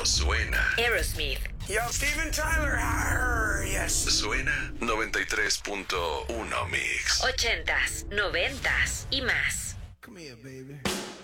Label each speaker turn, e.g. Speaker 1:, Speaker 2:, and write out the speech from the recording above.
Speaker 1: cuando suena.
Speaker 2: Aerosmith.
Speaker 3: Yo, Steven Tyler. Arr, yes.
Speaker 1: Suena 93.1 Mix.
Speaker 2: 80s, 90s y más.
Speaker 3: Come here, baby.